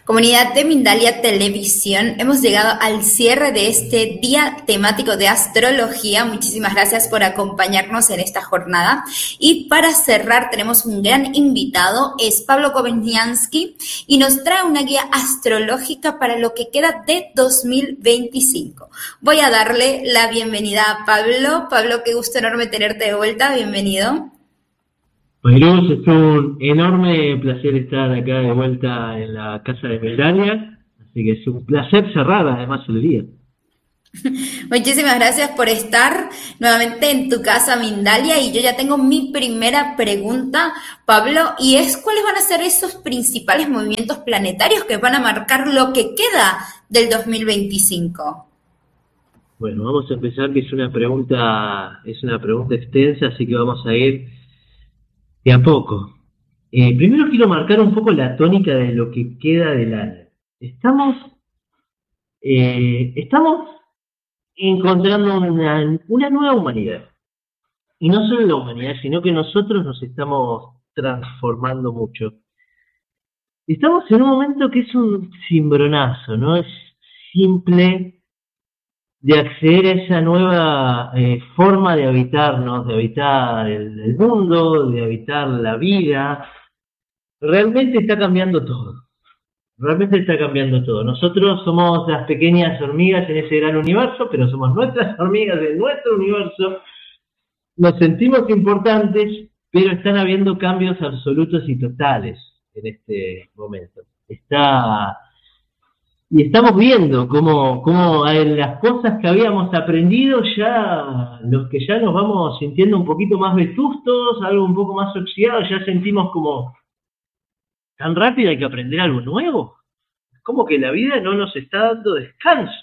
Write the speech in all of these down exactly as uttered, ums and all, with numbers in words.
Comunidad de Mindalia Televisión, hemos llegado al cierre de este día temático de astrología. Muchísimas gracias por acompañarnos en esta jornada. Y para cerrar tenemos un gran invitado, es Pablo Koveniansky, y nos trae una guía astrológica para lo que queda de dos mil veinticinco. Voy a darle la bienvenida a Pablo. Pablo, qué gusto enorme tenerte de vuelta. Bienvenido. Pues Luz, es un enorme placer estar acá de vuelta en la casa de Mindalia, así que es un placer cerrar además el día. Muchísimas gracias por estar nuevamente en tu casa Mindalia, y yo ya tengo mi primera pregunta, Pablo, y es ¿cuáles van a ser esos principales movimientos planetarios que van a marcar lo que queda del dos mil veinticinco? Bueno, vamos a empezar, que es una pregunta, es una pregunta extensa, así que vamos a ir de a poco. Eh, primero quiero marcar un poco la tónica de lo que queda del año. Estamos, eh, estamos encontrando una, una nueva humanidad. Y no solo la humanidad, sino que nosotros nos estamos transformando mucho. Estamos en un momento que es un cimbronazo, ¿no? Es simple de acceder a esa nueva eh, forma de habitarnos, de habitar el, el mundo, de habitar la vida. Realmente está cambiando todo. Realmente está cambiando todo. Nosotros somos las pequeñas hormigas en ese gran universo, pero somos nuestras hormigas en nuestro universo. Nos sentimos importantes, pero están habiendo cambios absolutos y totales en este momento. Está... Y estamos viendo cómo, cómo las cosas que habíamos aprendido, ya los que ya nos vamos sintiendo un poquito más vetustos, algo un poco más oxidado, ya sentimos como tan rápido hay que aprender algo nuevo. Es como que la vida no nos está dando descanso.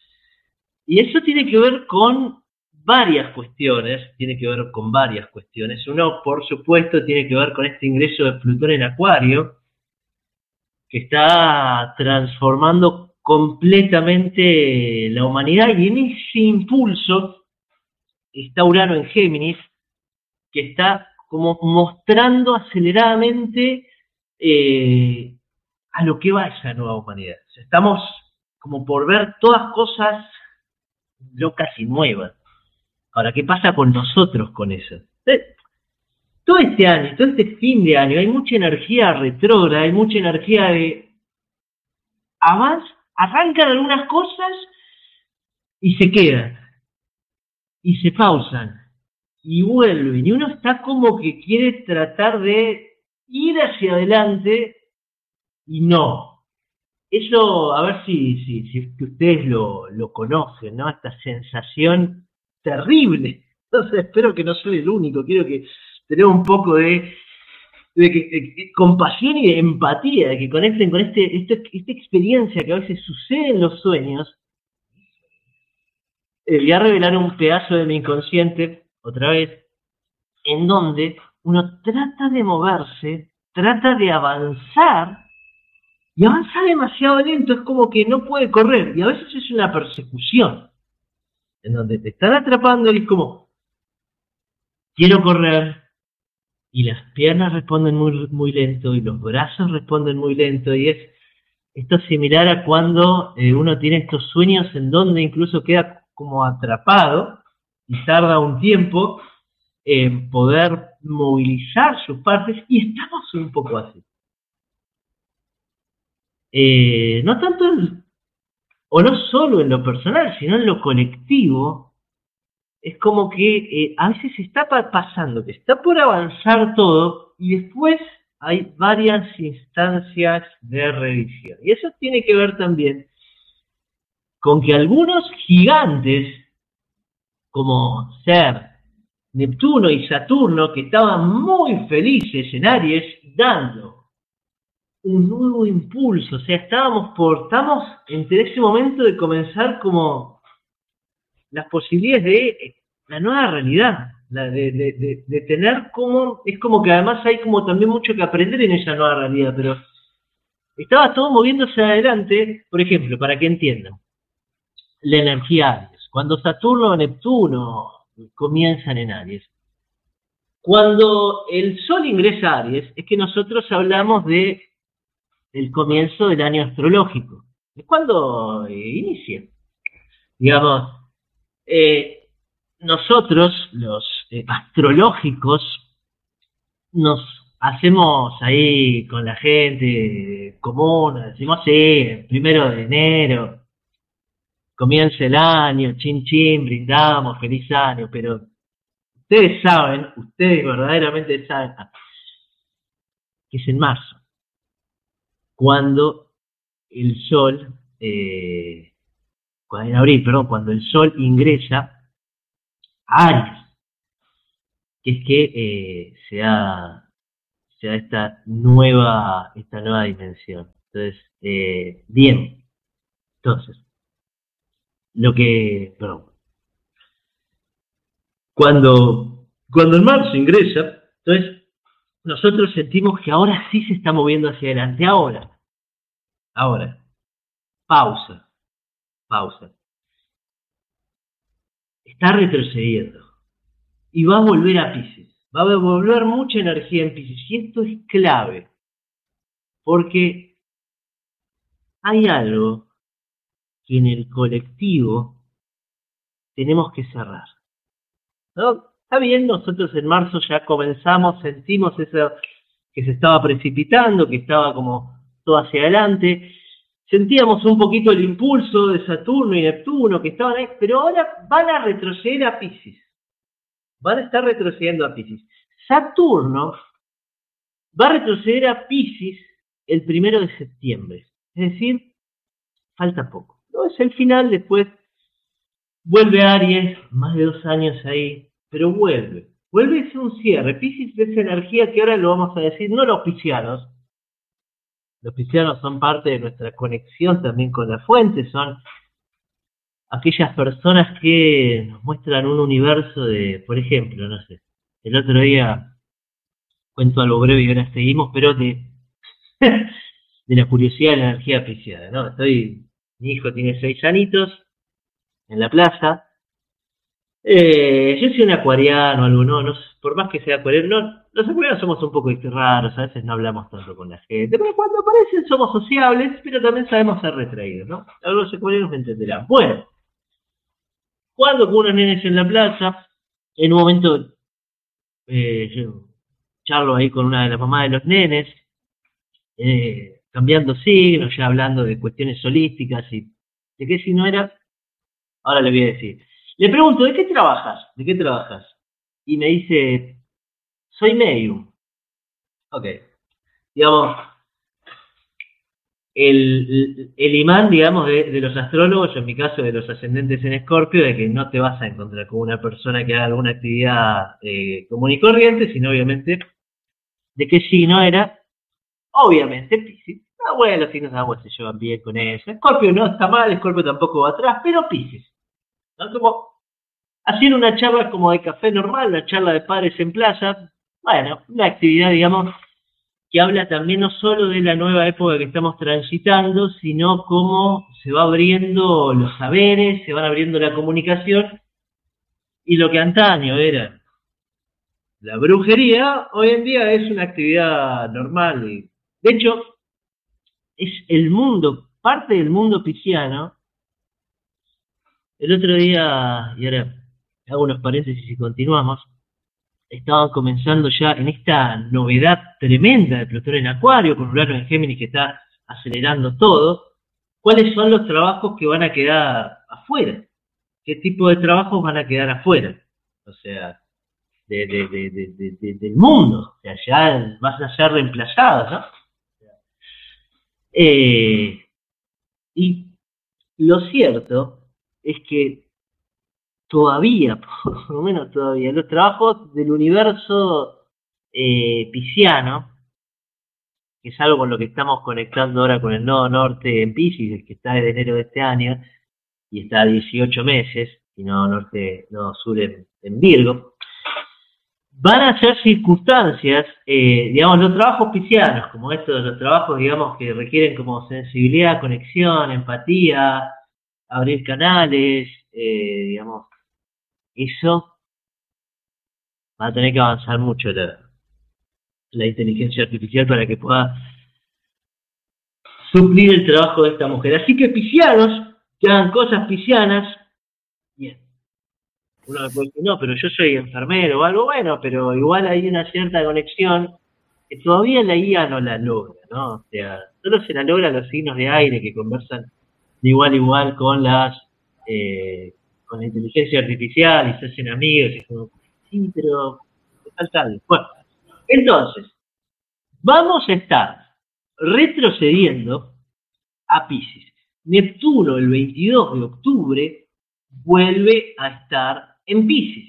Y eso tiene que ver con varias cuestiones, tiene que ver con varias cuestiones. Uno, por supuesto, tiene que ver con este ingreso de Plutón en Acuario, que está transformando completamente la humanidad, y en ese impulso está Urano en Géminis, que está como mostrando aceleradamente eh, a lo que va esa nueva humanidad. O sea, estamos como por ver todas cosas locas y nuevas. Ahora, ¿qué pasa con nosotros con eso? Entonces, todo este año, todo este fin de año, hay mucha energía retrógrada, hay mucha energía de avance, arrancan algunas cosas y se quedan, y se pausan, y vuelven, y uno está como que quiere tratar de ir hacia adelante, y no. Eso, a ver si, si, si ustedes lo, lo conocen, ¿no? Esta sensación terrible. Entonces espero que no soy el único, quiero que tenemos un poco de, de, que, de, de compasión y de empatía, de que conecten con este, este, esta experiencia que a veces sucede en los sueños. Eh, voy a revelar un pedazo de mi inconsciente, otra vez, en donde uno trata de moverse, trata de avanzar, y avanza demasiado lento, es como que no puede correr, y a veces es una persecución, en donde te están atrapando y es como, quiero correr, y las piernas responden muy, muy lento, y los brazos responden muy lento, y es esto es similar a cuando eh, uno tiene estos sueños en donde incluso queda como atrapado, y tarda un tiempo en poder movilizar sus partes, y estamos un poco así. Eh, no tanto en, o no solo en lo personal, sino en lo colectivo, es como que eh, a veces está pasando, que está por avanzar todo, y después hay varias instancias de revisión. Y eso tiene que ver también con que algunos gigantes, como ser Neptuno y Saturno, que estaban muy felices en Aries, dando un nuevo impulso, o sea, estábamos por, estamos entre ese momento de comenzar como las posibilidades de la nueva realidad, la de, de, de, de tener como, es como que además hay como también mucho que aprender en esa nueva realidad, pero estaba todo moviéndose adelante. Por ejemplo, para que entiendan, la energía Aries, cuando Saturno o Neptuno comienzan en Aries, cuando el Sol ingresa a Aries, es que nosotros hablamos de el comienzo del año astrológico. Es cuando eh, inicia. Digamos, eh, nosotros, los eh, astrológicos, nos hacemos ahí con la gente común, decimos, sí, primero de enero, comienza el año, chin chin, brindamos, feliz año, pero ustedes saben, ustedes verdaderamente saben que es en marzo, cuando el sol, eh, en abril, perdón, cuando el sol ingresa a Aries, que es que eh, se da, se da esta nueva, esta nueva dimensión. Entonces, eh, bien, entonces, lo que, perdón, cuando, cuando en marzo ingresa, entonces, nosotros sentimos que ahora sí se está moviendo hacia adelante, ahora, ahora, pausa, pausa, está retrocediendo y va a volver a Piscis, va a volver mucha energía en Piscis, y esto es clave, porque hay algo que en el colectivo tenemos que cerrar, ¿no? Está bien, nosotros en marzo ya comenzamos, sentimos eso que se estaba precipitando, que estaba como todo hacia adelante, sentíamos un poquito el impulso de Saturno y Neptuno que estaban ahí, pero ahora van a retroceder a Piscis, van a estar retrocediendo a Piscis. Saturno va a retroceder a Piscis el primero de septiembre, es decir, falta poco, no es el final, después vuelve a Aries, más de dos años ahí, pero vuelve. Vuelve a ser un cierre. Piscis es esa energía que ahora lo vamos a decir, no los piscianos. Los piscianos son parte de nuestra conexión también con la fuente, son aquellas personas que nos muestran un universo de, por ejemplo, no sé, el otro día cuento algo breve y ahora seguimos, pero de, de la curiosidad de la energía pisciana, ¿no? Estoy, mi hijo tiene seis añitos, en la plaza. Eh, yo soy un acuariano, algo, no, no, por más que sea acuariano, no, los acuarianos somos un poco raros, a veces no hablamos tanto con la gente, pero cuando aparecen somos sociables, pero también sabemos ser retraídos, ¿no? Algunos acuarianos me entenderán. Bueno, cuando con unos nenes en la plaza, en un momento eh, yo charlo ahí con una de las mamás de los nenes, eh, cambiando signos, ya hablando de cuestiones holísticas y de qué signo era, ahora le voy a decir. Le pregunto, ¿de qué trabajas? ¿De qué trabajas? Y me dice, soy medium. Ok. Digamos, el, el imán, digamos, de, de los astrólogos, en mi caso de los ascendentes en Escorpio, de que no te vas a encontrar con una persona que haga alguna actividad eh, común y corriente, sino obviamente de qué signo era. Obviamente, Piscis. Ah, bueno, los signos de agua se llevan bien con eso. Escorpio no está mal, Escorpio tampoco va atrás, pero Piscis. ¿No? Como hacer una charla como de café normal, una charla de padres en plaza, bueno, una actividad, digamos, que habla también no solo de la nueva época que estamos transitando, sino cómo se va abriendo los saberes, se van abriendo la comunicación, y lo que antaño era la brujería, hoy en día es una actividad normal. Y, de hecho, es el mundo, parte del mundo pisciano. El otro día, y ahora hago unos paréntesis y continuamos, estaban comenzando ya en esta novedad tremenda de Plutón en Acuario, con Urano en Géminis que está acelerando todo, cuáles son los trabajos que van a quedar afuera, qué tipo de trabajos van a quedar afuera, o sea, de, de, de, de, de, del mundo, o sea, ya vas a ser reemplazados, ¿no? Eh, y lo cierto es que todavía, por lo menos todavía, los trabajos del universo eh, pisciano, que es algo con lo que estamos conectando ahora con el nodo norte en Piscis, el que está desde enero de este año, y está a dieciocho meses, y nodo norte, nodo sur en, en Virgo, van a ser circunstancias, eh, digamos, los trabajos piscianos, como estos, los trabajos, digamos, que requieren como sensibilidad, conexión, empatía, abrir canales, eh, digamos, eso va a tener que avanzar mucho la, la inteligencia artificial para que pueda suplir el trabajo de esta mujer. Así que piscianos, que hagan cosas piscianas, bien. Uno me puede decir, no, pero yo soy enfermero o algo, bueno, pero igual hay una cierta conexión que todavía la I A no la logra, ¿no? O sea, solo se la logra los signos de aire que conversan de igual a igual con las eh, con la inteligencia artificial y se hacen amigos y es como, sí, pero me falta algo. Bueno, entonces, vamos a estar retrocediendo a Piscis. Neptuno el veintidós de octubre vuelve a estar en Piscis.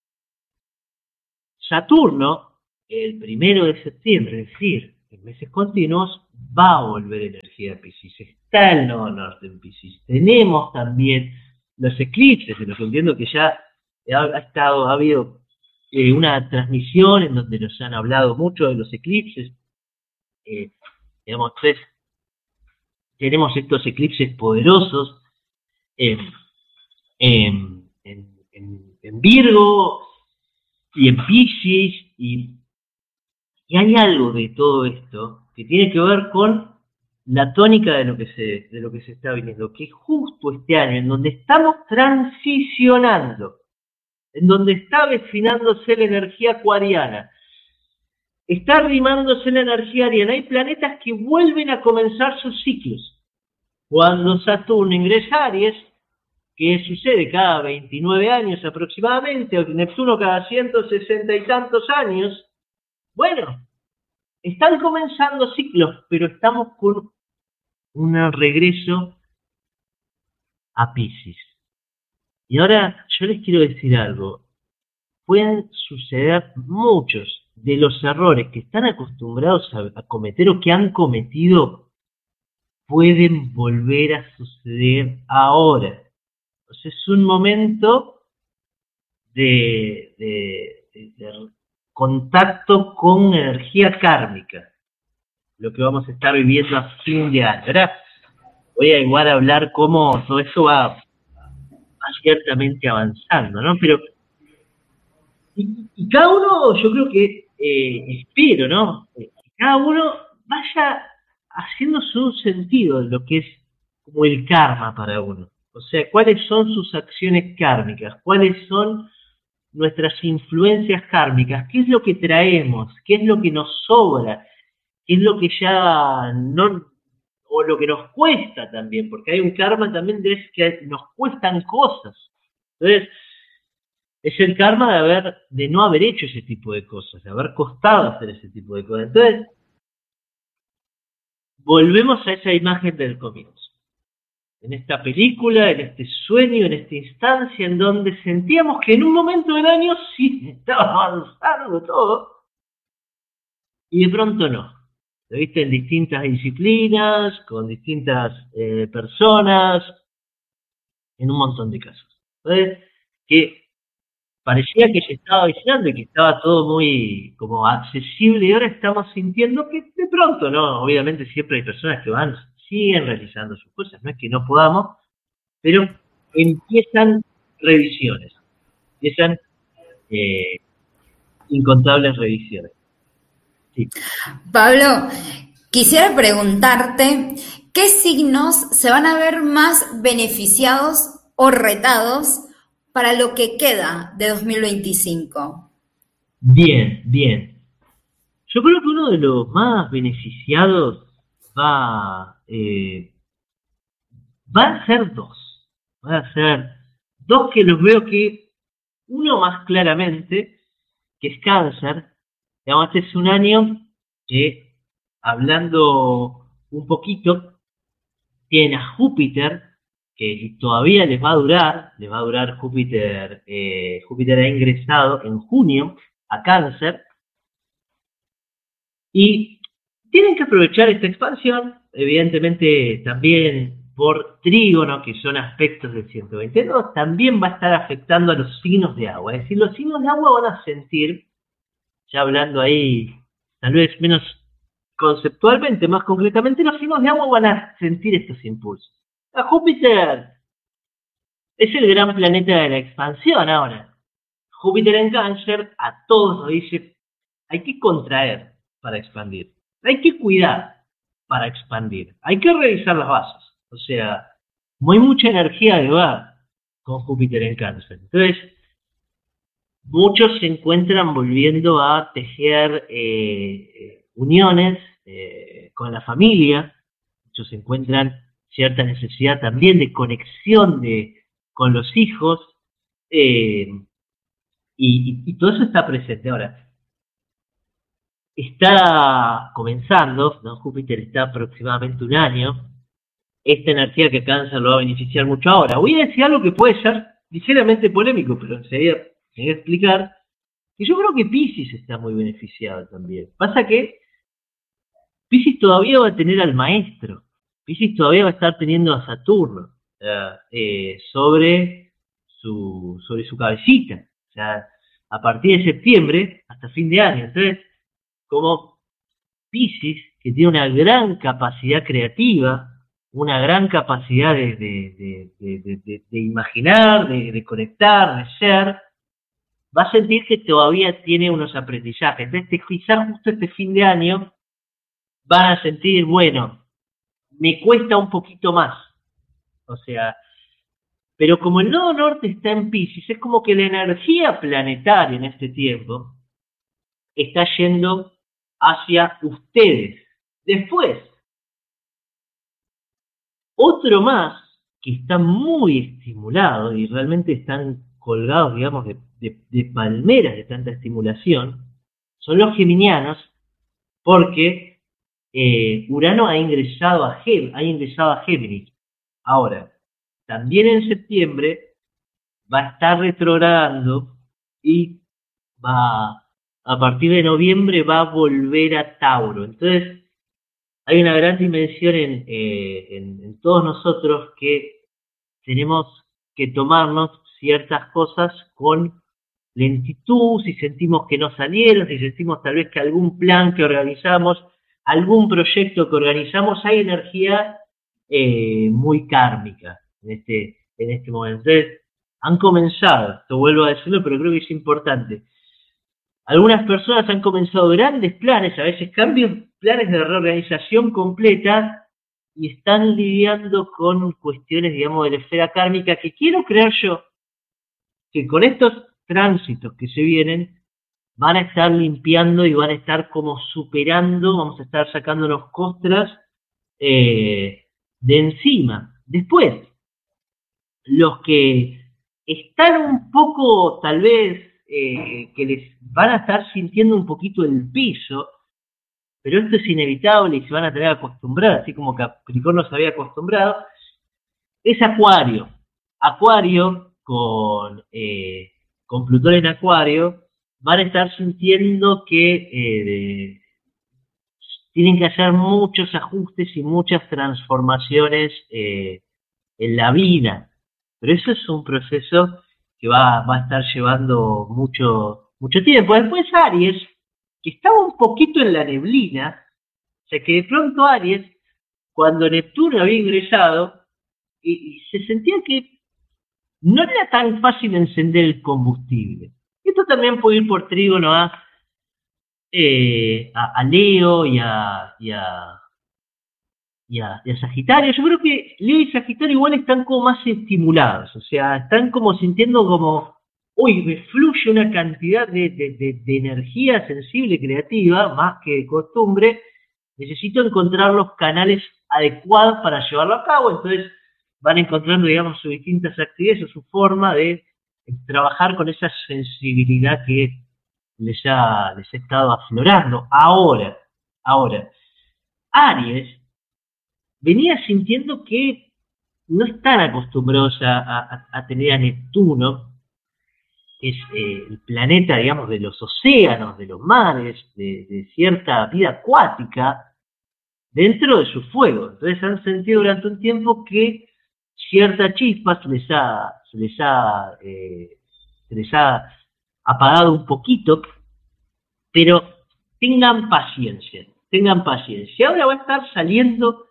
Saturno el primero de septiembre, es decir, en meses continuos, va a volver energía a Piscis. Está el nodo norte en Piscis. Tenemos también los eclipses, en lo que entiendo que ya ha, ha estado, ha habido eh, una transmisión en donde nos han hablado mucho de los eclipses. Eh, digamos, tres, tenemos estos eclipses poderosos en, en, en, en, en Virgo y en Piscis, y, y hay algo de todo esto que tiene que ver con la tónica de lo que se, de lo que se está viniendo, que justo este año, en donde estamos transicionando, en donde está desfinándose la energía acuariana, está arrimándose la energía ariana, hay planetas que vuelven a comenzar sus ciclos. Cuando Saturno ingresa a Aries, que sucede cada veintinueve años aproximadamente, o Neptuno cada ciento sesenta y tantos años, bueno, están comenzando ciclos, pero estamos con un regreso a Piscis. Y ahora yo les quiero decir algo. Pueden suceder muchos de los errores que están acostumbrados a, a cometer o que han cometido, pueden volver a suceder ahora. Entonces es un momento de, de, de, de contacto con energía kármica, lo que vamos a estar viviendo a fin de año. Ahora voy a igual a hablar cómo todo eso va, va ciertamente avanzando, ¿no? Pero y, y cada uno, yo creo que eh, espero, ¿no? Que cada uno vaya haciendo su sentido de lo que es como el karma para uno. O sea, cuáles son sus acciones kármicas, cuáles son nuestras influencias kármicas, qué es lo que traemos, qué es lo que nos sobra, qué es lo que ya no, o lo que nos cuesta también, porque hay un karma también de que nos cuestan cosas. Entonces, es el karma de haber, de no haber hecho ese tipo de cosas, de haber costado hacer ese tipo de cosas. Entonces, volvemos a esa imagen del comienzo. En esta película, en este sueño, en esta instancia en donde sentíamos que en un momento del año sí estaba avanzando todo, y de pronto no. Lo viste en distintas disciplinas, con distintas eh, personas, en un montón de casos. Entonces, que parecía que se estaba vigilando y que estaba todo muy como accesible, y ahora estamos sintiendo que de pronto, no, obviamente siempre hay personas que van, siguen realizando sus cosas, no es que no podamos, pero empiezan revisiones, empiezan eh, incontables revisiones. Sí. Pablo, quisiera preguntarte, ¿qué signos se van a ver más beneficiados o retados para lo que queda de dos mil veinticinco? Bien, bien. Yo creo que uno de los más beneficiados va, eh, va a ser dos. Va a ser dos que los veo que, uno más claramente, que es Cáncer. Digamos, este es un año que, hablando un poquito, tiene a Júpiter, que todavía les va a durar, les va a durar Júpiter, eh, Júpiter ha ingresado en junio a Cáncer, y tienen que aprovechar esta expansión, evidentemente también por trígono, que son aspectos del ciento veintidós, también va a estar afectando a los signos de agua. Es decir, los signos de agua van a sentir, ya hablando ahí, tal vez menos conceptualmente, más concretamente, los signos de agua van a sentir estos impulsos. A Júpiter es el gran planeta de la expansión ahora. Júpiter en Cáncer a todos nos dice, hay que contraer para expandir. Hay que cuidar para expandir. Hay que revisar las bases. O sea, no hay mucha energía de hogar con Júpiter en Cáncer. Entonces, muchos se encuentran volviendo a tejer eh, uniones eh, con la familia. Muchos encuentran cierta necesidad también de conexión de, con los hijos. Eh, y, y, y todo eso está presente. Ahora, está comenzando, ¿no? Júpiter está aproximadamente un año. Esta energía que Cáncer lo va a beneficiar mucho ahora. Voy a decir algo que puede ser ligeramente polémico, pero enseguida me voy a explicar, que yo creo que Piscis está muy beneficiado también. Pasa que Piscis todavía va a tener al maestro, Piscis todavía va a estar teniendo a Saturno eh, sobre, su, sobre su cabecita, o sea, a partir de septiembre hasta fin de año. Entonces, como Piscis, que tiene una gran capacidad creativa, una gran capacidad de, de, de, de, de, de imaginar, de, de conectar, de ser, va a sentir que todavía tiene unos aprendizajes. Entonces, quizás justo este fin de año van a sentir, bueno, me cuesta un poquito más. O sea, pero como el nodo norte está en Piscis, es como que la energía planetaria en este tiempo está yendo hacia ustedes. Después, otro más que está muy estimulado y realmente están colgados, digamos, de, de, de palmeras de tanta estimulación, son los geminianos, porque eh, Urano ha ingresado a Gem, ha ingresado a Géminis. Ahora, también en septiembre va a estar retrogradando y va, a partir de noviembre va a volver a Tauro. Entonces, hay una gran dimensión en, eh, en, en todos nosotros que tenemos que tomarnos ciertas cosas con lentitud, si sentimos que no salieron, si sentimos tal vez que algún plan que organizamos, algún proyecto que organizamos, hay energía eh, muy kármica en este, en este momento. Entonces, han comenzado, esto vuelvo a decirlo, pero creo que es importante. Algunas personas han comenzado grandes planes, a veces cambios, planes de reorganización completa, y están lidiando con cuestiones, digamos, de la esfera kármica, que quiero creer yo que con estos tránsitos que se vienen van a estar limpiando y van a estar como superando, vamos a estar sacando los costras eh, de encima. Después, los que están un poco, tal vez, eh, que les van a estar sintiendo un poquito el piso, pero esto es inevitable y se van a tener que acostumbrar, así como Capricornio se había acostumbrado, es Acuario. Acuario, con, eh, con Plutón en Acuario, van a estar sintiendo que eh, de, tienen que hacer muchos ajustes y muchas transformaciones eh, en la vida. Pero eso es un proceso que va, va a estar llevando mucho, mucho tiempo. Después Aries, que estaba un poquito en la neblina, o sea que de pronto Aries, cuando Neptuno había ingresado, y, y se sentía que no era tan fácil encender el combustible. Esto también puede ir por trígono a, eh, a, a Leo y a, y, a, y, a, y a Sagitario. Yo creo que Leo y Sagitario igual están como más estimulados, o sea, están como sintiendo como, uy, me fluye una cantidad de, de, de, de energía sensible, creativa, más que de costumbre, necesito encontrar los canales adecuados para llevarlo a cabo. Entonces van encontrando, digamos, sus distintas actividades o su forma de trabajar con esa sensibilidad que les ha, les ha estado aflorando. Ahora, ahora, Aries venía sintiendo que no están acostumbrados a, a, a tener a Neptuno, que es eh, el planeta, digamos, de los océanos, de los mares, de, de cierta vida acuática, dentro de su fuego. Entonces han sentido durante un tiempo que cierta chispa se les ha, se les ha, eh, se les ha apagado un poquito, pero tengan paciencia, tengan paciencia. Ahora va a estar saliendo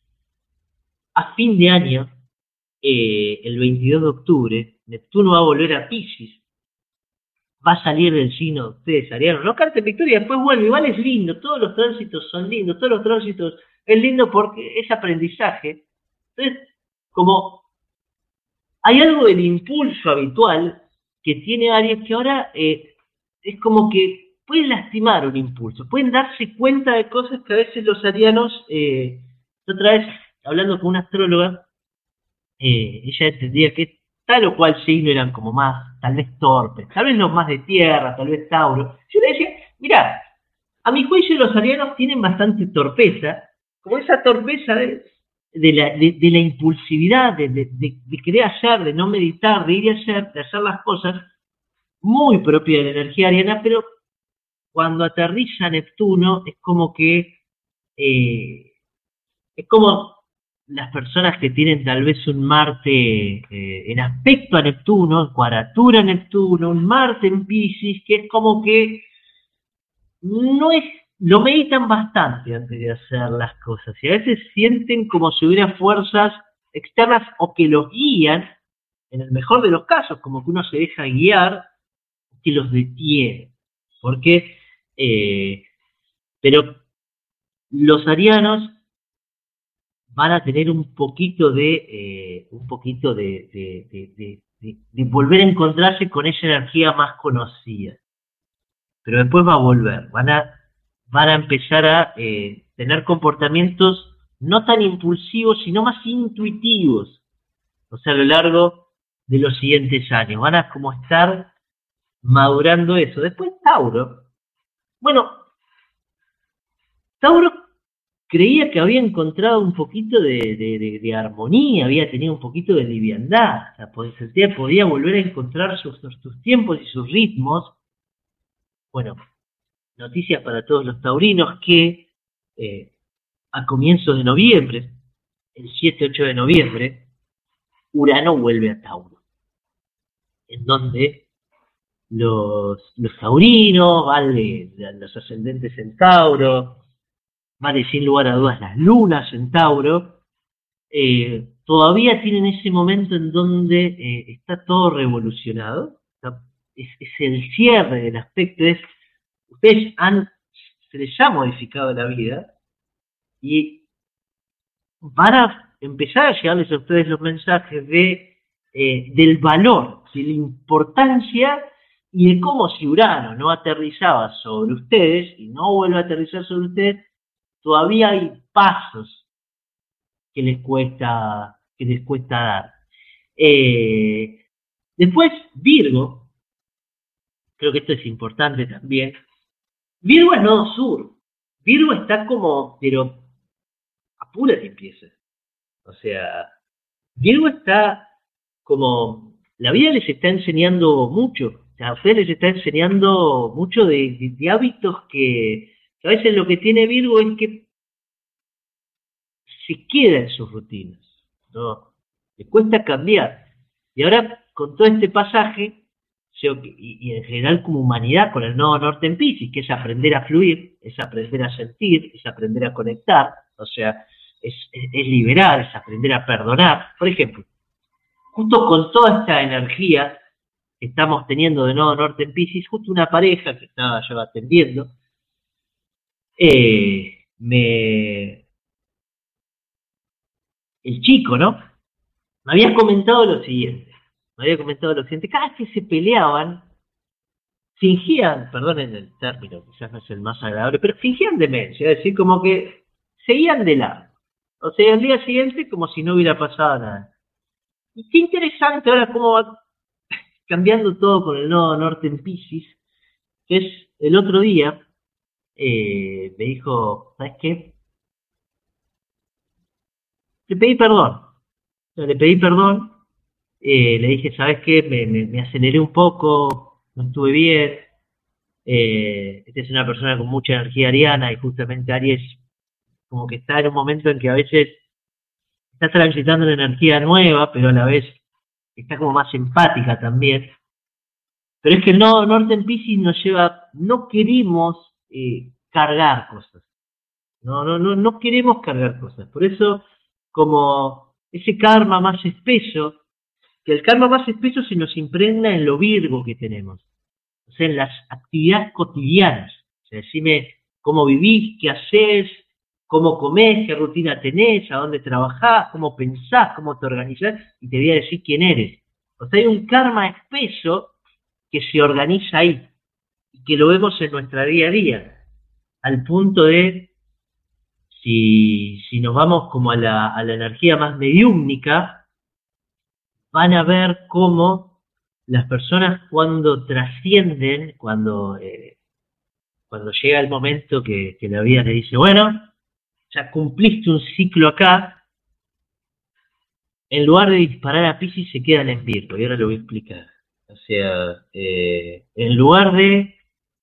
a fin de año, eh, el veintidós de octubre, Neptuno va a volver a Piscis, va a salir del signo de ustedes, Ariano, no cante victoria, después vuelve, igual es lindo, todos los tránsitos son lindos, todos los tránsitos es lindo porque es aprendizaje. Entonces, como hay algo del impulso habitual que tiene Aries que ahora eh, es como que pueden lastimar un impulso, pueden darse cuenta de cosas que a veces los arianos, eh, otra vez hablando con una astróloga, eh, ella entendía que tal o cual signo eran como más, tal vez torpes, tal vez los más de tierra, tal vez Tauro. Yo le decía, mirá, a mi juicio los arianos tienen bastante torpeza, como esa torpeza de, de, la, de, de la impulsividad, de, de, de, de querer hacer, de no meditar, de ir a hacer, de hacer las cosas, muy propia de la energía ariana, pero cuando aterriza Neptuno es como que, eh, es como las personas que tienen tal vez un Marte eh, en aspecto a Neptuno, en cuadratura a Neptuno, un Marte en Piscis, que es como que no es, lo meditan bastante antes de hacer las cosas, y a veces sienten como si hubiera fuerzas externas o que los guían, en el mejor de los casos, como que uno se deja guiar, que los detiene, porque, eh, pero los arianos van a tener un poquito de, eh, un poquito de, de, de, de, de, de volver a encontrarse con esa energía más conocida, pero después va a volver, van a, van a empezar a eh, tener comportamientos no tan impulsivos, sino más intuitivos, o sea, a lo largo de los siguientes años, van a como estar madurando eso. Después Tauro, bueno, Tauro creía que había encontrado un poquito de, de, de, de armonía, había tenido un poquito de liviandad, o sea, podía, podía volver a encontrar sus, sus tiempos y sus ritmos. Bueno, noticias para todos los taurinos que eh, a comienzos de noviembre, el siete ocho de noviembre, Urano vuelve a Tauro, en donde los, los taurinos, vale, los ascendentes en Tauro, vale, sin lugar a dudas las lunas en Tauro, eh, todavía tienen ese momento en donde eh, está todo revolucionado, está, es, es el cierre del aspecto, es, ustedes han, se les ha modificado la vida, y van a empezar a llegarles a ustedes los mensajes de, eh, del valor, de la importancia y de cómo si Urano no aterrizaba sobre ustedes y no vuelve a aterrizar sobre ustedes, todavía hay pasos que les cuesta, que les cuesta dar. Eh, después, Virgo, creo que esto es importante también. Virgo es nodo sur. Virgo está como, pero apúrate empieza. O sea, Virgo está como, la vida les está enseñando mucho. O sea, a ustedes les está enseñando mucho de, de, de hábitos que, que a veces lo que tiene Virgo es que se queda en sus rutinas, ¿no? Le cuesta cambiar. Y ahora, con todo este pasaje, y, y en general como humanidad, con el nodo norte en Piscis, que es aprender a fluir, es aprender a sentir, es aprender a conectar, o sea, es, es, es liberar, es aprender a perdonar. Por ejemplo, justo con toda esta energía que estamos teniendo de nodo norte en Piscis, justo una pareja que estaba yo atendiendo, eh, me... el chico, ¿no? Me había comentado lo siguiente, me había comentado lo siguiente, cada vez que se peleaban, fingían, perdonen el término, quizás no es el más agradable, pero fingían demencia, es decir, como que seguían de largo. O sea, al día siguiente como si no hubiera pasado nada. Y qué interesante ahora cómo va cambiando todo con el nodo norte en Piscis, que es el otro día, eh, me dijo, ¿sabes qué? Le pedí perdón. Le pedí perdón, eh, le dije, ¿sabes qué? Me, me, me aceleré un poco, no estuve bien. Eh, esta es una persona con mucha energía ariana y justamente Aries como que está en un momento en que a veces está transitando una energía nueva, pero a la vez está como más empática también. Pero es que el nodo norte en Piscis nos lleva, no queremos eh, cargar cosas. No, no, no, no queremos cargar cosas. Por eso, como ese karma más espeso, que el karma más espeso se nos impregna en lo Virgo que tenemos. O sea, en las actividades cotidianas. O sea, decime cómo vivís, qué hacés, cómo comés, qué rutina tenés, a dónde trabajás, cómo pensás, cómo te organizás, y te voy a decir quién eres. O sea, hay un karma espeso que se organiza ahí, y que lo vemos en nuestra día a día, al punto de, si, si nos vamos como a la, a la energía más mediúmnica, van a ver cómo las personas cuando trascienden, cuando, eh, cuando llega el momento que, que la vida le dice, bueno, ya cumpliste un ciclo acá, en lugar de disparar a Piscis se quedan en Virgo, y ahora lo voy a explicar. O sea, eh, en lugar de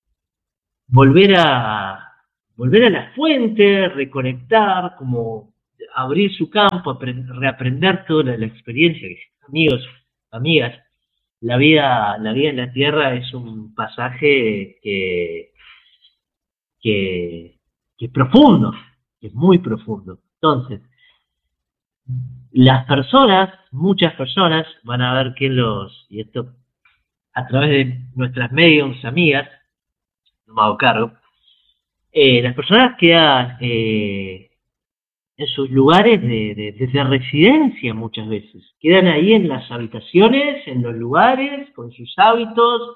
volver a volver a la fuente, reconectar, como abrir su campo, reaprender toda la, la experiencia. Amigos, amigas, la vida, la vida en la Tierra es un pasaje que, que, que es profundo, que es muy profundo. Entonces, las personas, muchas personas, van a ver que los, y esto a través de nuestras mediums amigas, no me hago cargo, eh, las personas quedan eh, en sus lugares de, de, de, de residencia muchas veces, quedan ahí en las habitaciones, en los lugares, con sus hábitos.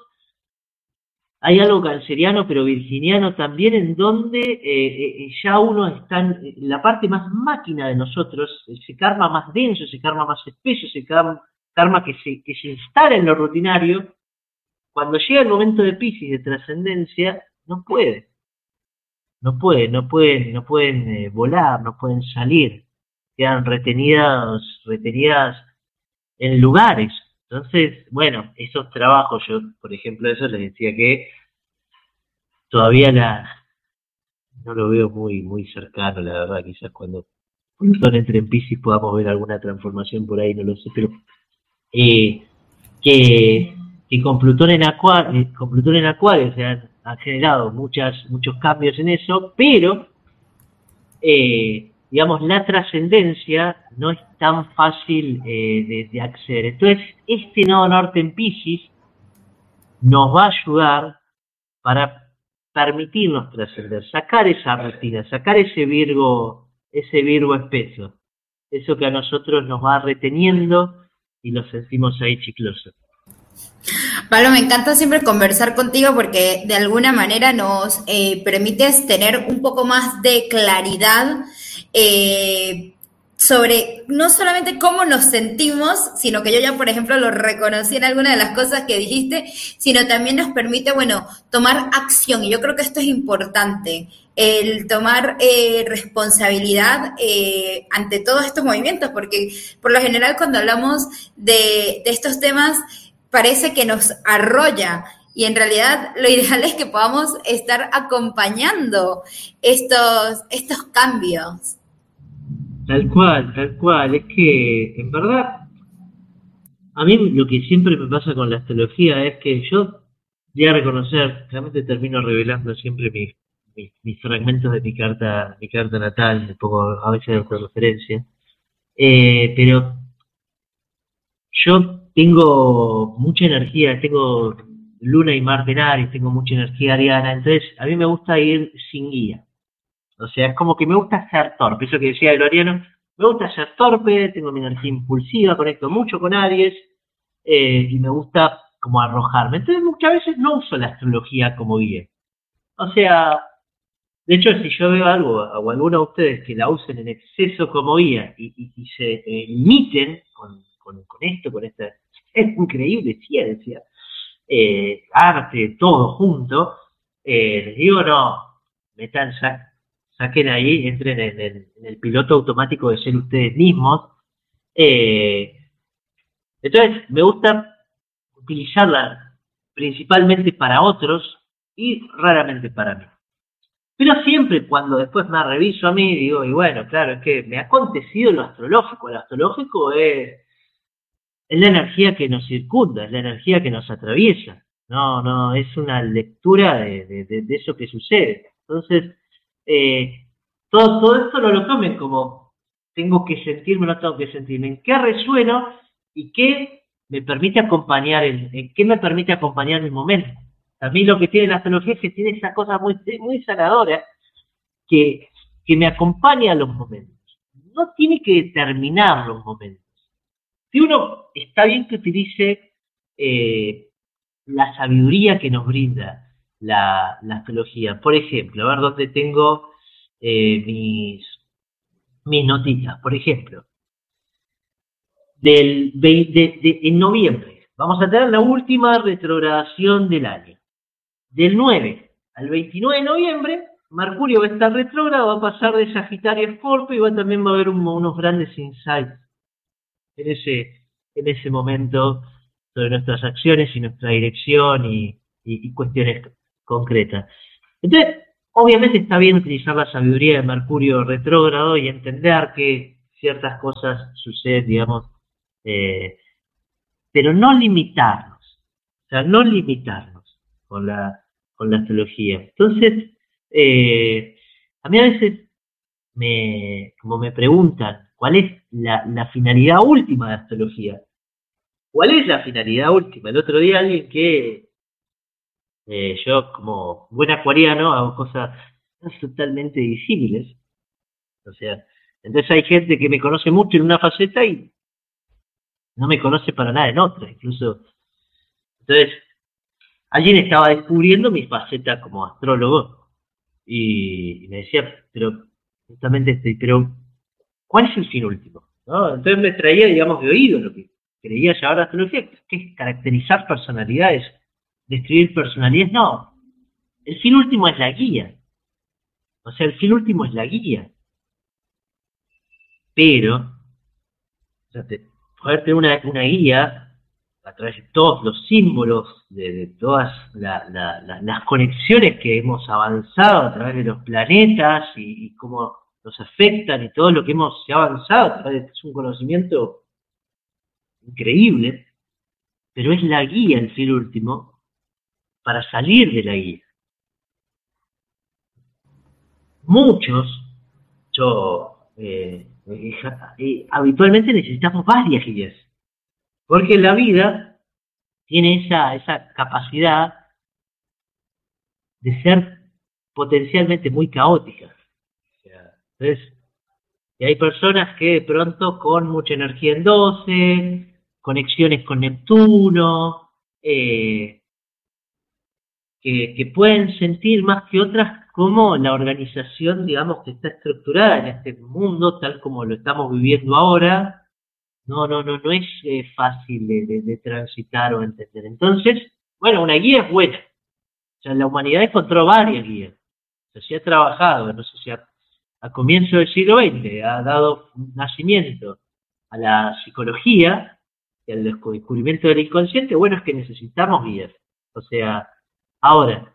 Hay algo canceriano pero virginiano también, en donde eh, eh, ya uno está en la parte más máquina de nosotros, ese karma más denso, ese karma más espeso, ese karma, karma que, se, que se instala en lo rutinario. Cuando llega el momento de Piscis, de trascendencia, no puede. No pueden, no pueden, no pueden eh, volar, no pueden salir. Quedan retenidas, retenidas en lugares. Entonces, bueno, esos trabajos, yo, por ejemplo, eso les decía que todavía la no lo veo muy, muy cercano, la verdad. Quizás cuando Plutón entre en Piscis podamos ver alguna transformación por ahí, no lo sé, pero eh, que que con Plutón en Acuario, con Plutón en Acuario se han, han generado muchas, muchos cambios en eso, pero eh, digamos, la trascendencia no es tan fácil eh, de, de acceder. Entonces, este nodo norte en Piscis nos va a ayudar para permitirnos trascender, sacar esa rutina, sacar ese Virgo, ese Virgo espeso, eso que a nosotros nos va reteniendo y lo sentimos ahí chicloso. Pablo, me encanta siempre conversar contigo porque de alguna manera nos eh, permites tener un poco más de claridad eh, sobre no solamente cómo nos sentimos, sino que yo ya, por ejemplo, lo reconocí en alguna de las cosas que dijiste, sino también nos permite, bueno, tomar acción. Y yo creo que esto es importante, el tomar eh, responsabilidad eh, ante todos estos movimientos, porque por lo general cuando hablamos de, de estos temas, parece que nos arrolla y en realidad lo ideal es que podamos estar acompañando estos, estos cambios. Tal cual, tal cual. Es que, en verdad, a mí lo que siempre me pasa con la astrología es que yo voy a reconocer, realmente termino revelando siempre mis, mis, mis fragmentos de mi carta, mi carta natal, me pongo a veces de autorreferencia, eh, pero yo tengo mucha energía, tengo Luna y Marte en Aries, tengo mucha energía ariana, entonces a mí me gusta ir sin guía. O sea, es como que me gusta ser torpe, eso que decía el ariano, me gusta ser torpe, tengo mi energía impulsiva, conecto mucho con Aries, eh, y me gusta como arrojarme. Entonces muchas veces no uso la astrología como guía. O sea, de hecho, si yo veo algo, o alguno de ustedes que la usen en exceso como guía, y, y, y se eh, limiten con, con, con esto, con esta es increíble ciencia, eh, arte, todo junto, eh, les digo, no, metan, sa saquen ahí, entren en el, en el piloto automático de ser ustedes mismos. Eh, entonces, me gusta utilizarla principalmente para otros y raramente para mí. Pero siempre cuando después me reviso a mí, digo, y bueno, claro, es que me ha acontecido lo astrológico. Lo astrológico es... es la energía que nos circunda, es la energía que nos atraviesa. No, no, es una lectura de, de, de, de eso que sucede. Entonces, eh, todo, todo esto no lo tomen como tengo que sentirme, no tengo que sentirme. ¿En qué resueno y qué me permite acompañar, el, en qué me permite acompañar mi momento? A mí lo que tiene la astrología es que tiene esa cosa muy, muy sanadora, que que me acompaña a los momentos. No tiene que determinar los momentos. Si uno, está bien que utilice eh, la sabiduría que nos brinda la, la astrología. Por ejemplo, a ver dónde tengo eh, mis, mis notitas. Por ejemplo, del veinte, de, de, en noviembre vamos a tener la última retrogradación del año. Del nueve al veintinueve de noviembre, Mercurio va a estar retrógrado, va a pasar de Sagitario a Escorpio y va, también va a haber un, unos grandes insights en ese, en ese momento sobre nuestras acciones y nuestra dirección y, y, y cuestiones concretas. Entonces, obviamente está bien utilizar la sabiduría de Mercurio retrógrado y entender que ciertas cosas suceden, digamos, eh, pero no limitarnos, o sea, no limitarnos con la, con la astrología. Entonces, eh, a mí a veces, me, como me preguntan, ¿cuál es la, la finalidad última de la astrología? ¿Cuál es la finalidad última? El otro día alguien que eh, yo como buen acuariano hago cosas totalmente disímiles. O sea, entonces hay gente que me conoce mucho en una faceta y no me conoce para nada en otra, incluso. Entonces, alguien estaba descubriendo mi faceta como astrólogo y, y me decía, pero justamente este, pero ¿cuál es el fin último? ¿No? Entonces me traía, digamos, de oído lo que creía llevar la astrología, que es caracterizar personalidades, describir personalidades. No, el fin último es la guía. O sea, el fin último es la guía. Pero, o sea, te, poder tener una, una guía a través de todos los símbolos, de, de todas la, la, la, las conexiones que hemos avanzado a través de los planetas y, y cómo nos afectan y todo lo que hemos avanzado a través de, es un conocimiento increíble, pero es la guía el fin último para salir de la guía. Muchos, yo, eh, eh, eh, habitualmente necesitamos varias guías, porque la vida tiene esa, esa capacidad de ser potencialmente muy caótica. O sea, entonces, y hay personas que de pronto con mucha energía en doce, conexiones con Neptuno, eh, que, que pueden sentir más que otras como la organización, digamos, que está estructurada en este mundo, tal como lo estamos viviendo ahora, no, no, no, no es eh, fácil de, de, de transitar o entender. Entonces, bueno, una guía es buena. O sea, la humanidad encontró varias guías. O sea, se ha trabajado, no sé si a, a comienzos del siglo veinte ha dado nacimiento a la psicología y al descubrimiento del inconsciente. Bueno, es que necesitamos guías. O sea, ahora,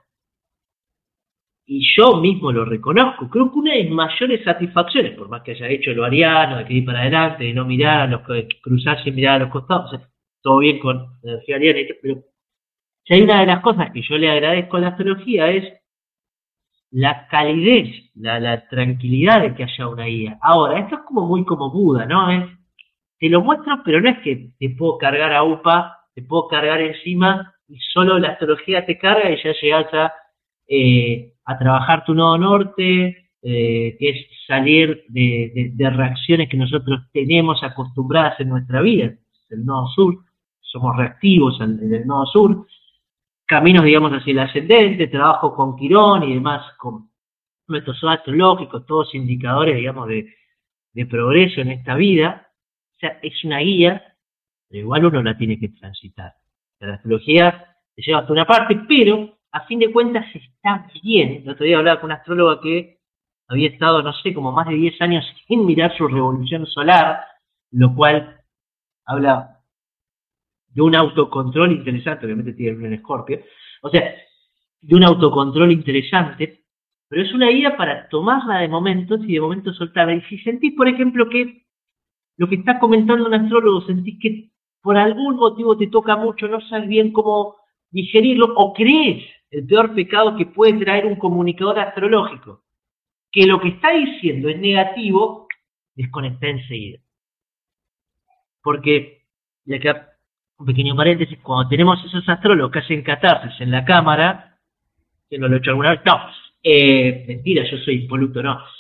y yo mismo lo reconozco, creo que una de mis mayores satisfacciones, por más que haya hecho lo ariano, de que ir para adelante, de no mirar a los, cruzar sin mirar a los costados, o sea, todo bien con la energía ariana, pero si hay una de las cosas que yo le agradezco a la astrología es la calidez, la, la tranquilidad de que haya una guía. Ahora, esto es como muy como Buda, ¿no? Es, te lo muestro, pero no es que te puedo cargar a UPA, te puedo cargar encima y solo la astrología te carga y ya llegas a Eh, a trabajar tu nodo norte, eh, que es salir de, de, de reacciones que nosotros tenemos acostumbradas en nuestra vida, el nodo sur, somos reactivos en, en el nodo sur, caminos, digamos, hacia el ascendente, trabajo con Quirón y demás, con nuestros astrológicos, todos indicadores, digamos, de, de progreso en esta vida. O sea, es una guía, pero igual uno la tiene que transitar. La astrología te lleva hasta una parte, pero a fin de cuentas está bien. El otro día hablaba con una astróloga que había estado, no sé, como más de diez años sin mirar su revolución solar, lo cual habla de un autocontrol interesante, obviamente tiene un Escorpio, o sea, de un autocontrol interesante, pero es una guía para tomarla de momentos y de momentos soltarla. Y si sentís, por ejemplo, que lo que está comentando un astrólogo, sentís que por algún motivo te toca mucho, no sabes bien cómo digerirlo, o crees el peor pecado que puede traer un comunicador astrológico, que lo que está diciendo es negativo, desconecta enseguida. Porque, y acá un pequeño paréntesis, cuando tenemos esos astrólogos que hacen catarsis en la cámara, que no lo he hecho alguna vez, no, eh, mentira, yo soy impoluto, no.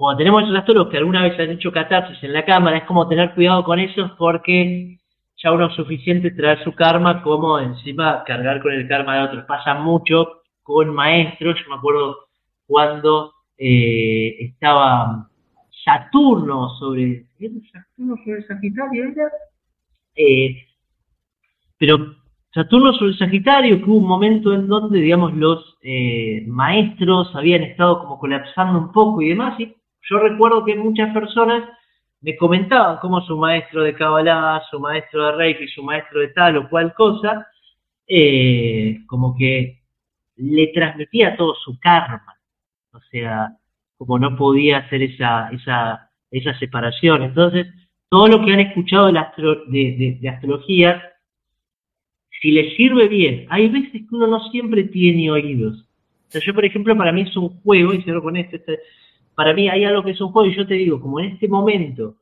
cuando tenemos esos astrólogos que alguna vez han hecho catarsis en la cámara, es como tener cuidado con eso porque ya uno es suficiente traer su karma como encima cargar con el karma de otros. Pasa mucho con maestros. Yo me acuerdo cuando eh, estaba Saturno sobre... ¿era Saturno sobre Sagitario? ¿Era? Eh, pero Saturno sobre Sagitario, que hubo un momento en donde, digamos, los eh, maestros habían estado como colapsando un poco y demás, y yo recuerdo que muchas personas me comentaban cómo su maestro de Kabbalah, su maestro de Reiki, su maestro de tal o cual cosa, eh, como que le transmitía todo su karma, o sea, como no podía hacer esa, esa, esa separación. Entonces, todo lo que han escuchado de, la astro, de, de, de astrología, si les sirve bien, hay veces que uno no siempre tiene oídos. O sea, yo, por ejemplo, para mí es un juego, y cierro con esto, este, para mí hay algo que es un juego, y yo te digo, como en este momento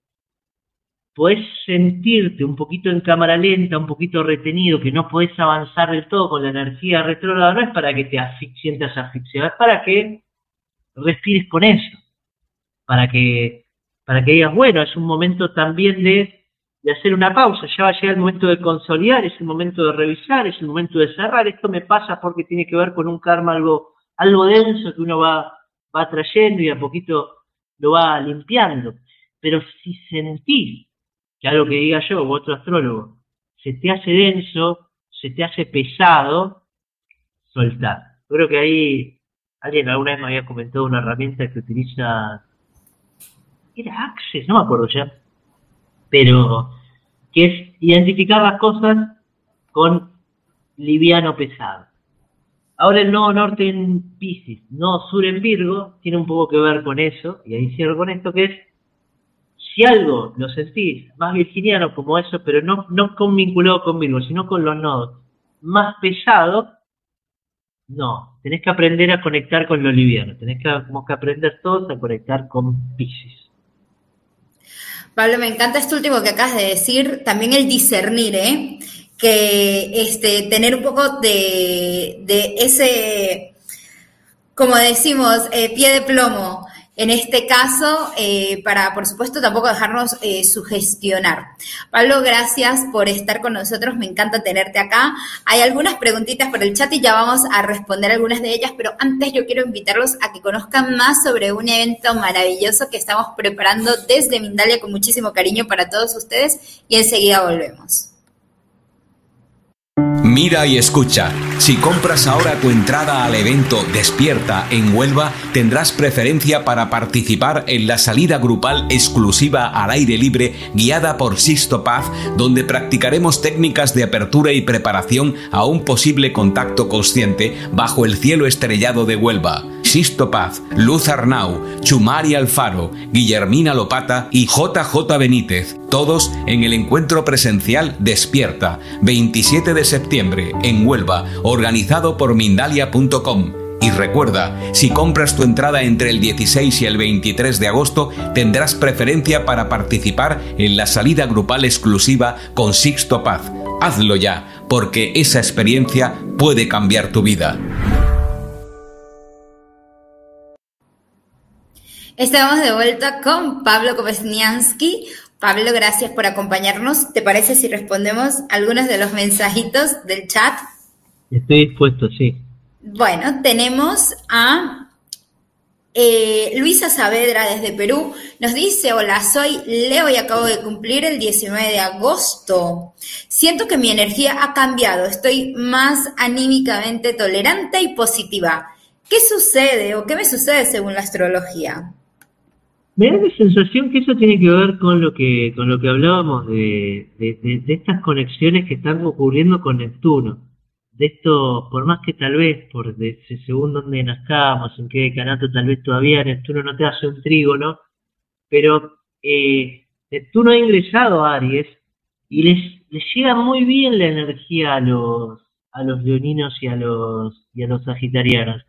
podés sentirte un poquito en cámara lenta, un poquito retenido, que no podés avanzar del todo con la energía retrógrada, no es para que te asfix- sientas asfixiado, es para que respires con eso, para que, para que digas, bueno, es un momento también de, de hacer una pausa, ya va a llegar el momento de consolidar, es el momento de revisar, es el momento de cerrar, esto me pasa porque tiene que ver con un karma algo, algo denso que uno va, va trayendo y a poquito lo va limpiando. Pero si sentís que algo que diga yo u otro astrólogo se te hace denso, se te hace pesado, soltar. Creo que ahí alguien alguna vez me había comentado una herramienta que utiliza, era Access, no me acuerdo ya, pero que es identificar las cosas con liviano pesado. Ahora el nodo norte en Piscis, nodo sur en Virgo, tiene un poco que ver con eso, y ahí cierro con esto, que es, si algo lo sentís más virginiano como eso, pero no, no con vinculado con Virgo, sino con los nodos más pesados, no, tenés que aprender a conectar con lo liviano, tenés que, como que aprender todos a conectar con Piscis. Pablo, me encanta esto último que acabas de decir, también el discernir, ¿eh? Que este, tener un poco de, de ese, como decimos, eh, pie de plomo. En este caso, eh, para, por supuesto, tampoco dejarnos eh, sugestionar. Pablo, gracias por estar con nosotros, me encanta tenerte acá. Hay algunas preguntitas por el chat y ya vamos a responder algunas de ellas, pero antes yo quiero invitarlos a que conozcan más sobre un evento maravilloso que estamos preparando desde Mindalia con muchísimo cariño para todos ustedes y enseguida volvemos. Mira y escucha. Si compras ahora tu entrada al evento Despierta en Huelva, tendrás preferencia para participar en la salida grupal exclusiva al aire libre guiada por Sixto Paz, donde practicaremos técnicas de apertura y preparación a un posible contacto consciente bajo el cielo estrellado de Huelva. Sixto Paz, Luz Arnau, Chumari Alfaro, Guillermina Lopata y J J Benítez, todos en el encuentro presencial Despierta, veintisiete de septiembre, en Huelva, organizado por Mindalia punto com. Y recuerda, si compras tu entrada entre el dieciséis y el veintitrés de agosto, tendrás preferencia para participar en la salida grupal exclusiva con Sixto Paz. Hazlo ya, porque esa experiencia puede cambiar tu vida. Estamos de vuelta con Pablo Kopesniansky. Pablo, gracias por acompañarnos. ¿Te parece si respondemos algunos de los mensajitos del chat? Estoy dispuesto, sí. Bueno, tenemos a eh, Luisa Saavedra desde Perú. Nos dice, hola, soy Leo y acabo de cumplir el diecinueve de agosto. Siento que mi energía ha cambiado. Estoy más anímicamente tolerante y positiva. ¿Qué sucede o qué me sucede según la astrología? Me da la sensación que eso tiene que ver con lo que con lo que hablábamos de, de, de, de estas conexiones que están ocurriendo con Neptuno. De esto, por más que tal vez, por de, según dónde nazcamos, en qué decanato, tal vez todavía Neptuno no te hace un trígono, pero eh, Neptuno ha ingresado a Aries y les, les llega muy bien la energía a los a los leoninos y a los y a los sagitarianos.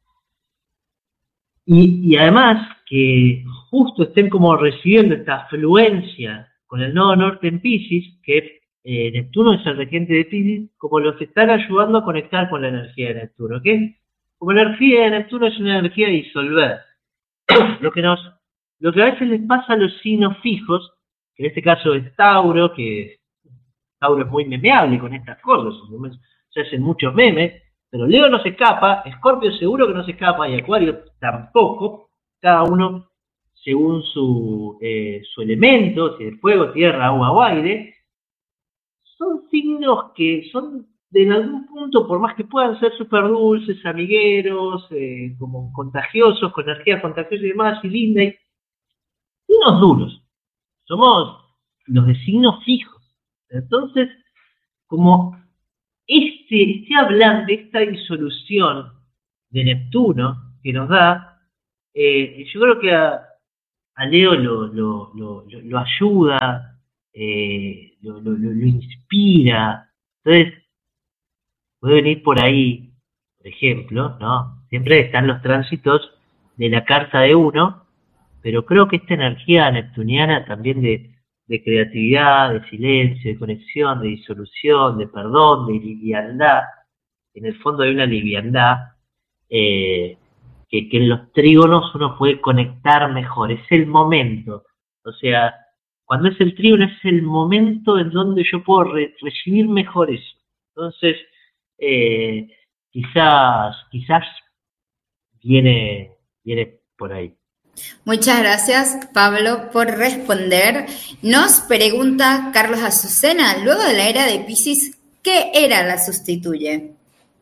Y, y además que justo estén como recibiendo esta afluencia con el nodo norte en Piscis, que eh, Neptuno es el regente de Piscis, como los están ayudando a conectar con la energía de Neptuno, que como la energía de Neptuno es una energía de disolver. lo que nos, lo que a veces les pasa a los signos fijos, que en este caso es Tauro, que Tauro es muy memeable con estas cosas, se hacen muchos memes, pero Leo no se escapa, Escorpio seguro que no se escapa, y Acuario tampoco, cada uno según su, eh, su elemento, si es fuego, tierra, agua o aire, son signos que son, de en algún punto, por más que puedan ser súper dulces, amigueros, eh, como contagiosos, con energías contagiosas y demás, y linda, y signos duros. Somos los de signos fijos. Entonces, como este, este hablar de esta disolución de Neptuno que nos da, eh, yo creo que a, a Leo lo, lo, lo, lo, lo ayuda, eh, lo, lo, lo, lo inspira. Entonces, puede venir por ahí, por ejemplo, ¿no? Siempre están los tránsitos de la carta de uno, pero creo que esta energía neptuniana también de, de creatividad, de silencio, de conexión, de disolución, de perdón, de liviandad, en el fondo hay una liviandad eh, que, que en los trígonos uno puede conectar mejor, es el momento, o sea, cuando es el trígono es el momento en donde yo puedo re recibir mejor eso. Entonces, eh, quizás, quizás viene, viene por ahí. Muchas gracias, Pablo, por responder. Nos pregunta Carlos Azucena, luego de la era de Piscis, ¿qué era la sustituye?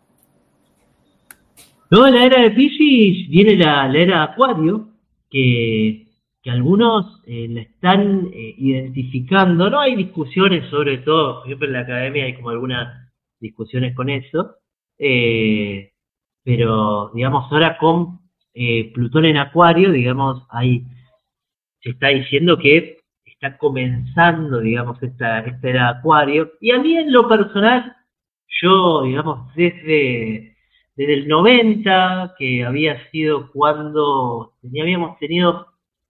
Luego de la era de Piscis viene la, la era de Acuario, que, que algunos eh, la están eh, identificando. No hay discusiones sobre todo, siempre en la academia hay como algunas discusiones con eso, eh, pero digamos ahora con eh, Plutón en Acuario, digamos, ahí se está diciendo que está comenzando, digamos, esta, esta era de Acuario, y a mí en lo personal, yo, digamos, desde, desde el noventa, que había sido cuando habíamos tenido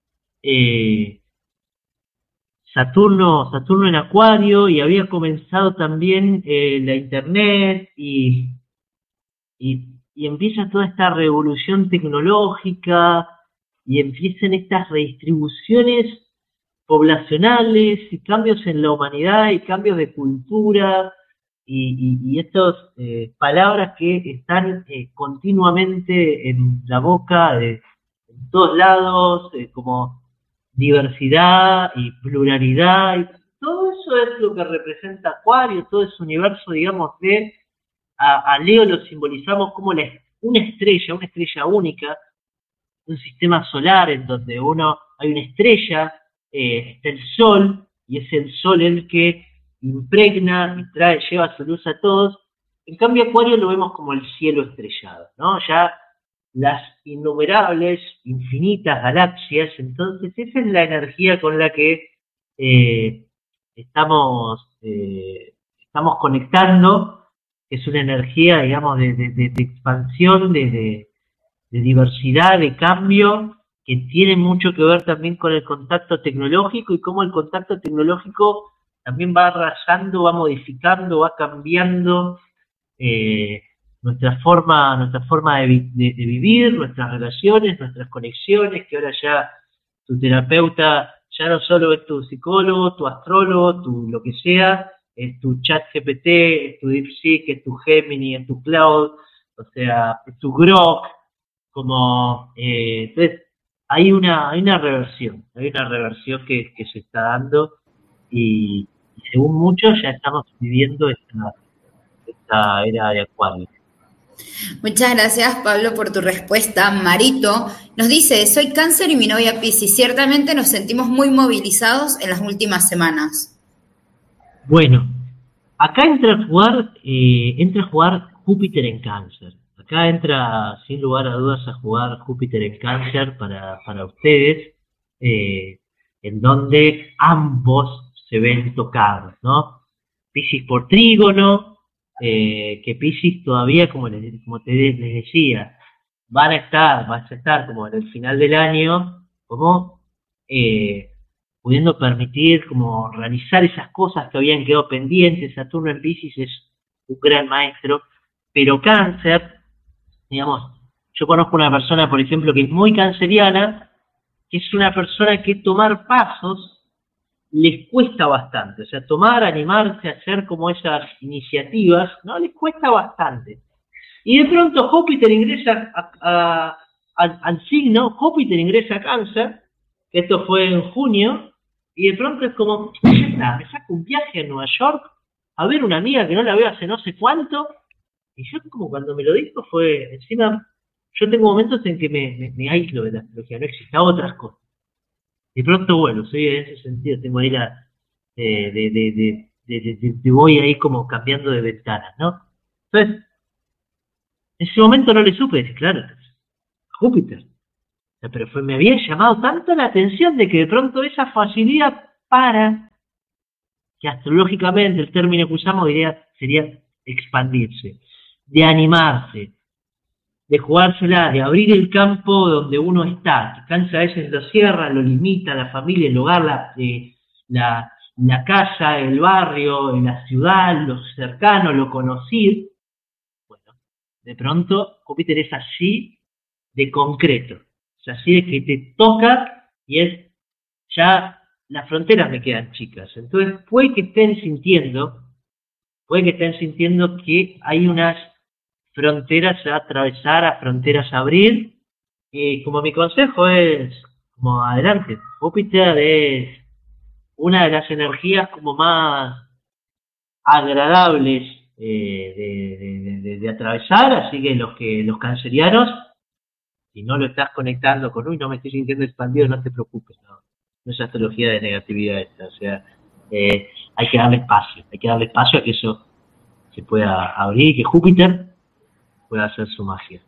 eh, Saturno, Saturno en Acuario, y había comenzado también eh, la internet, y, y, y empieza toda esta revolución tecnológica, y empiezan estas redistribuciones poblacionales, y cambios en la humanidad, y cambios de cultura, y, y, y estas eh, palabras que están eh, continuamente en la boca de en todos lados, eh, como diversidad y pluralidad, y todo eso es lo que representa Acuario, todo ese universo, digamos, de a, a Leo lo simbolizamos como la, una estrella, una estrella única, un sistema solar en donde uno hay una estrella, eh, está el Sol, y es el Sol el que impregna y trae, lleva su luz a todos. En cambio Acuario lo vemos como el cielo estrellado, ¿no? Ya las innumerables, infinitas galaxias, entonces esa es la energía con la que eh, estamos, eh, estamos conectando, es una energía, digamos, de, de, de, de expansión, de, de, de diversidad, de cambio, que tiene mucho que ver también con el contacto tecnológico y cómo el contacto tecnológico también va rayando, va modificando, va cambiando eh, nuestra forma, nuestra forma de, de, de vivir, nuestras relaciones, nuestras conexiones, que ahora ya tu terapeuta ya no solo es tu psicólogo, tu astrólogo, tu lo que sea, es tu chat G P T, es tu DeepSeek, es tu Gemini, es tu Cloud, o sea, es tu Grok, como, eh, entonces, hay una, hay una reversión, hay una reversión que, que se está dando, y, y según muchos ya estamos viviendo esta, esta era de Acuario. Muchas gracias, Pablo, por tu respuesta. Marito nos dice, soy Cáncer y mi novia Piscis. Ciertamente nos sentimos muy movilizados en las últimas semanas. Bueno, acá entra a jugar, eh, entra a jugar Júpiter en Cáncer. Acá entra, sin lugar a dudas, a jugar Júpiter en Cáncer para, para ustedes, eh, en donde ambos se ven tocados, ¿no? Piscis por trígono, Eh, que Piscis todavía, como, les, como te, les decía, van a estar, van a estar como en el final del año, como eh, pudiendo permitir como realizar esas cosas que habían quedado pendientes. Saturno en Piscis es un gran maestro, pero Cáncer, digamos, yo conozco una persona, por ejemplo, que es muy canceriana, que es una persona que tomar pasos les cuesta bastante, o sea, tomar, animarse, hacer como esas iniciativas, ¿no? Les cuesta bastante. Y de pronto Júpiter ingresa a, a, al, al signo, Júpiter ingresa a Cáncer, esto fue en junio, y de pronto es como, ya está, me saco un viaje a Nueva York a ver una amiga que no la veo hace no sé cuánto, y yo como cuando me lo dijo fue, encima, yo tengo momentos en que me, me, me aíslo de la astrología, no existen otras cosas. De pronto, bueno, soy en ese sentido, tengo ahí la, eh, de, de, de, de, de, de, de voy ahí como cambiando de ventanas, ¿no? Entonces, en ese momento no le supe decir, claro, Júpiter. Pero fue, me había llamado tanto la atención de que de pronto esa facilidad para, que astrológicamente el término que usamos diría, sería expandirse, de animarse, de jugársela, de abrir el campo donde uno está, que Cáncer a veces lo cierra, lo limita, la familia, el hogar, la, eh, la, la casa, el barrio, la ciudad, lo cercano, lo conocido. Bueno, de pronto Júpiter es así de concreto, es así de que te toca y es ya las fronteras me quedan chicas. Entonces puede que estén sintiendo, puede que estén sintiendo que hay unas fronteras a atravesar, a fronteras a abrir, y como mi consejo es, como adelante, Júpiter es una de las energías como más agradables eh, de, de, de, de atravesar, así que los que los cancerianos, si no lo estás conectando con, uy, no me estoy sintiendo expandido, no te preocupes, no, no es astrología de negatividad esta, o sea, eh, hay que darle espacio, hay que darle espacio a que eso se pueda abrir, que Júpiter pueda hacer su magia.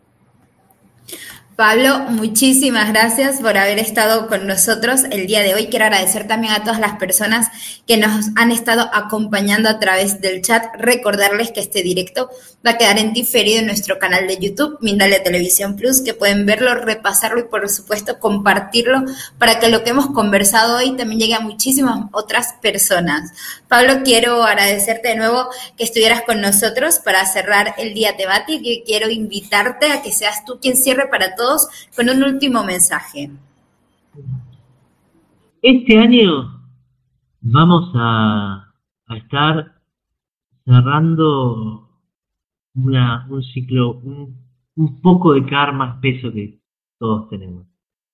Pablo, muchísimas gracias por haber estado con nosotros el día de hoy. Quiero agradecer también a todas las personas que nos han estado acompañando a través del chat. Recordarles que este directo va a quedar en diferido en nuestro canal de YouTube, Mindalia Televisión Plus, que pueden verlo, repasarlo y por supuesto compartirlo para que lo que hemos conversado hoy también llegue a muchísimas otras personas. Pablo, quiero agradecerte de nuevo que estuvieras con nosotros para cerrar el día temático y quiero invitarte a que seas tú quien cierre para todos con un último mensaje. Este año vamos a, a estar cerrando una, un ciclo, un, un poco de karma espeso que todos tenemos.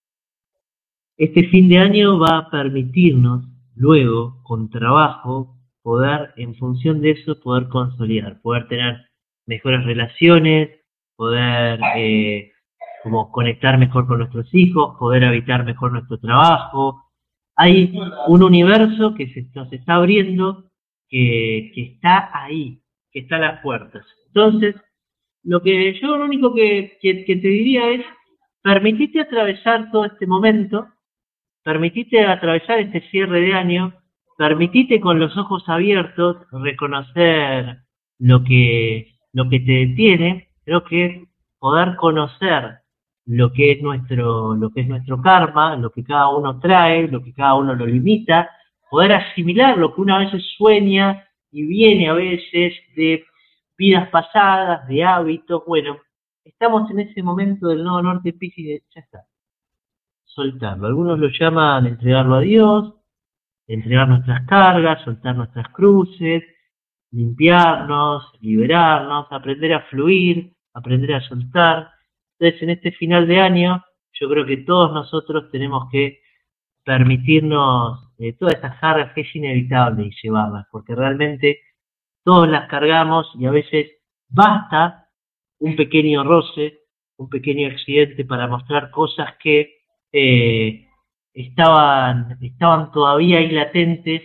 Este fin de año va a permitirnos luego, con trabajo, poder, en función de eso, poder consolidar, poder tener mejores relaciones, poder eh, como conectar mejor con nuestros hijos, poder habitar mejor nuestro trabajo. Hay un universo que se nos está abriendo, que, que está ahí, que está a las puertas. Entonces, lo que yo lo único que, que, que te diría es, permitite atravesar todo este momento, permitite atravesar este cierre de año, permitite con los ojos abiertos reconocer lo que, lo que te detiene. Creo que poder conocer lo que es nuestro, lo que es nuestro karma, lo que cada uno trae, lo que cada uno lo limita, poder asimilar lo que uno a veces sueña y viene a veces de vidas pasadas, de hábitos. Bueno, estamos en ese momento del nodo norte Piscis de ya está, soltarlo. Algunos lo llaman entregarlo a Dios, entregar nuestras cargas, soltar nuestras cruces, limpiarnos, liberarnos, aprender a fluir, aprender a soltar. Entonces, en este final de año, yo creo que todos nosotros tenemos que permitirnos eh, todas estas cargas que es inevitable llevarlas, porque realmente todos las cargamos y a veces basta un pequeño roce, un pequeño accidente para mostrar cosas que eh, estaban, estaban todavía ahí latentes,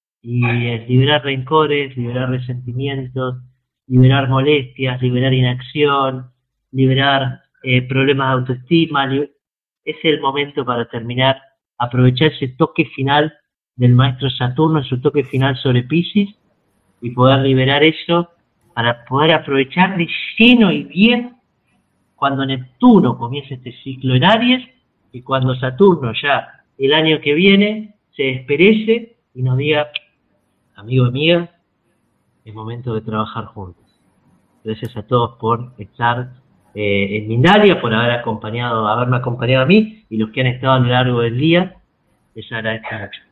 y eh, liberar rencores, liberar resentimientos, liberar molestias, liberar inacción, liberar eh, problemas de autoestima. Es el momento para terminar, aprovechar ese toque final del maestro Saturno, su toque final sobre Piscis, y poder liberar eso para poder aprovechar de lleno y bien cuando Neptuno comience este ciclo en Aries y cuando Saturno ya el año que viene se desperece y nos diga, amigo, amiga, es momento de trabajar juntos. Gracias a todos por estar eh, en Mindalia, por haber acompañado, haberme acompañado a mí y los que han estado a lo largo del día. Les agradezco mucho.